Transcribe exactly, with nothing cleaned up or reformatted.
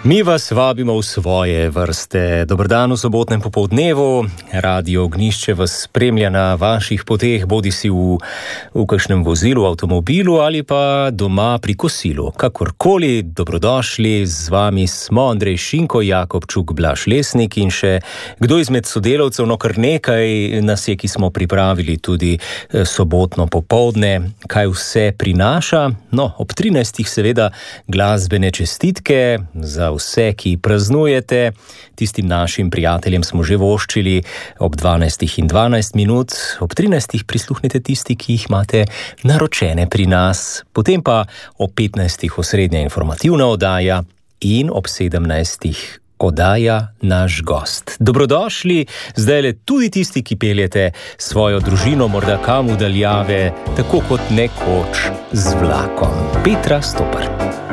Mi vas vabimo v svoje vrste. Dober dan v sobotnem popoldnevu. Radio Ognjišče vas spremlja na vaših poteh, bodi si v, v kakšnem vozilu, avtomobilu ali pa doma pri kosilu. Kakorkoli, dobrodošli, z vami smo Andrej Šinko, Jakobčuk, Blaž Lesnik in še kdo izmed sodelavcev, no kar nekaj nas je, ki smo pripravili tudi sobotno popoldne, kaj vse prinaša. No, ob trinajstih seveda glasbene čestitke za vse, ki praznujete. Tistim našim prijateljem smo že voščili ob dvanajstih in dvanajst minut, ob trinajstih prisluhnite tisti, ki jih imate naročene pri nas, potem pa ob petnajstih osrednja informativna oddaja in ob sedemnajstih oddaja Naš gost. Dobrodošli, zdajle tudi tisti, ki peljete svojo družino morda kam v daljave, tako kot nekoč z vlakom. Petra Stopar.